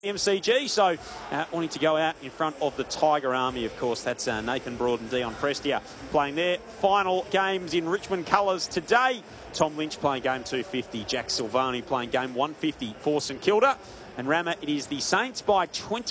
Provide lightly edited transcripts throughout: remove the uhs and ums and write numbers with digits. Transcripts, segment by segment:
MCG, so wanting to go out in front of the Tiger Army, of course. That's Nathan Broad and Dion Prestia playing their final games in Richmond colours today. Tom Lynch playing game 250, Jack Silvani playing game 150 for St Kilda. And Rammer, it is the Saints by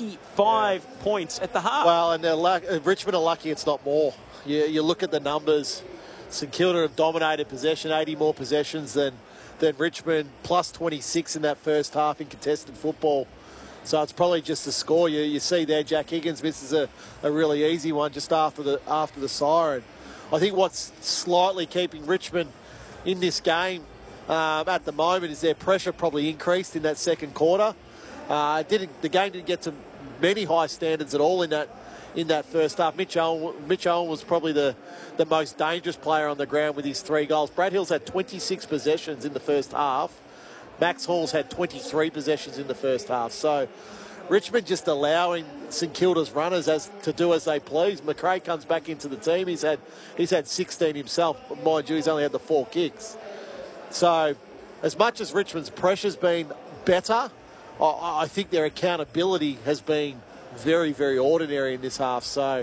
25 points at the half. Well, and Richmond are lucky it's not more. You look at the numbers. St Kilda have dominated possession, 80 more possessions than Richmond, plus 26 in that first half in contested football. So it's probably just a score. You see there, Jack Higgins misses a really easy one just after the siren. I think what's slightly keeping Richmond in this game at the moment is their pressure probably increased in that second quarter. The game didn't get to many high standards at all in that first half. Mitch Owen was probably the most dangerous player on the ground with his 3 goals. Brad Hill's had 26 possessions in the first half. Max Hall's had 23 possessions in the first half. So Richmond just allowing St Kilda's runners to do as they please. McRae comes back into the team. He's had 16 himself. Mind you, he's only had the 4 kicks. So as much as Richmond's pressure's been better, I think their accountability has been very, very ordinary in this half. So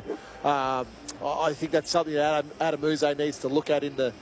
I think that's something that Adam Uze needs to look at at the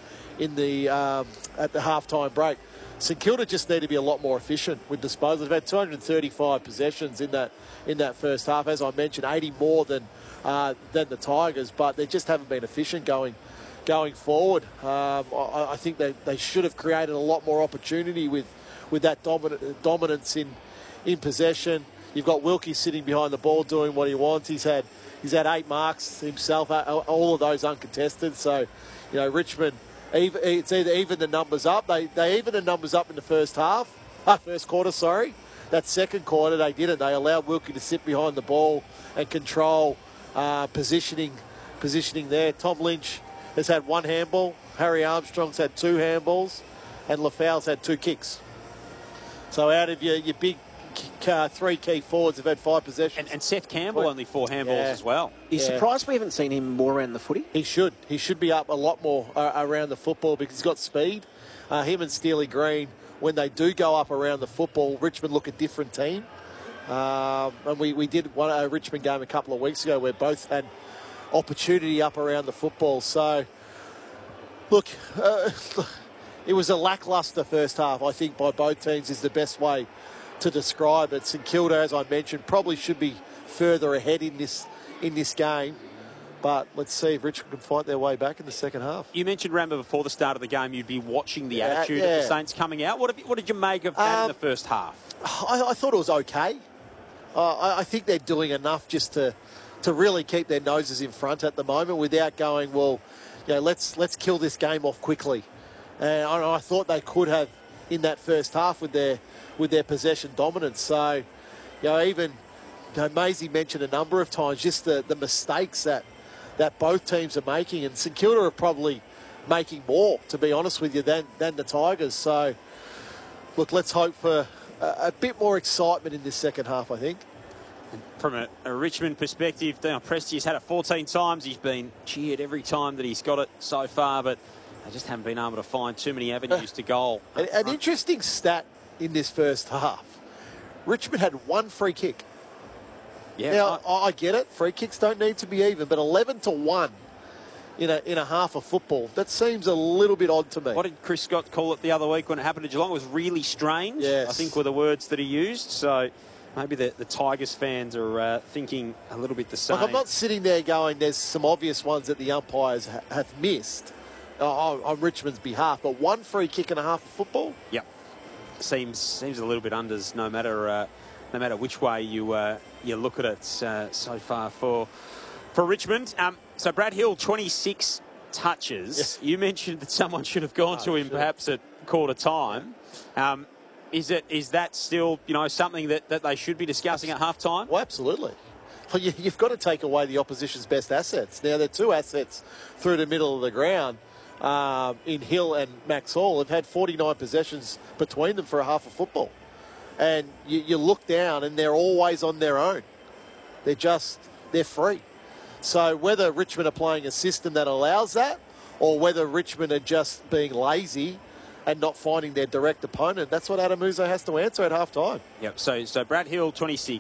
halftime break. St Kilda just need to be a lot more efficient with disposal. They've had 235 possessions in that first half. As I mentioned, 80 more than the Tigers, but they just haven't been efficient going forward. I think they should have created a lot more opportunity with that dominance in possession. You've got Wilkie sitting behind the ball doing what he wants. He's had 8 marks himself, all of those uncontested. So, Richmond, it's either even the numbers up. They even the numbers up in the first quarter, sorry. That second quarter, they didn't. They allowed Wilkie to sit behind the ball and control positioning there. Tom Lynch has had 1 handball. Harry Armstrong's had 2 handballs. And Lafau's had 2 kicks. So out of your big 3 key forwards have had 5 possessions. And Seth Campbell only 4 handballs as well. You're surprised we haven't seen him more around the footy? He should. He should be up a lot more around the football because he's got speed. Him and Steely Green, when they do go up around the football, Richmond look a different team. And we did a Richmond game a couple of weeks ago where both had opportunity up around the football. So, look, it was a lacklustre first half, I think, by both teams is the best way to describe it. St Kilda, as I mentioned, probably should be further ahead in this game. But let's see if Richmond can fight their way back in the second half. You mentioned, Rambo, before the start of the game, you'd be watching the attitude of the Saints coming out. What did you make of that in the first half? I thought it was okay. I think they're doing enough just to really keep their noses in front at the moment without going, let's kill this game off quickly. And I thought they could have in that first half with their possession dominance. So, even Maisie mentioned a number of times just the mistakes that both teams are making, and St Kilda are probably making more, to be honest with you, than the Tigers. So, look, let's hope for a bit more excitement in this second half, I think. From a Richmond perspective, Dion Prestia's had it 14 times. He's been cheered every time that he's got it so far, but they just haven't been able to find too many avenues to goal. An interesting stat in this first half. Richmond had 1 free kick. Yeah, now, I get it. Free kicks don't need to be even, but 11-1 in a half of football, that seems a little bit odd to me. What did Chris Scott call it the other week when it happened to Geelong? It was really strange, yes. I think were the words that he used. So maybe the Tigers fans are thinking a little bit the same. Look, I'm not sitting there going, there's some obvious ones that the umpires have missed on Richmond's behalf, but 1 free kick and a half of football? Yep. Seems a little bit unders, no matter which way you look at it so far for Richmond. So Brad Hill, 26 touches. Yes. You mentioned that someone should have gone to him perhaps at quarter time. Is that still something that they should be discussing at half time? Well, absolutely. Well, you've got to take away the opposition's best assets. Now, they're 2 assets through the middle of the ground. In Hill and Max Hall have had 49 possessions between them for a half of football. And you look down and they're always on their own. They're free. So whether Richmond are playing a system that allows that or whether Richmond are just being lazy and not finding their direct opponent. That's what Adam Uze has to answer at half time. Yep. So Brad Hill, 26.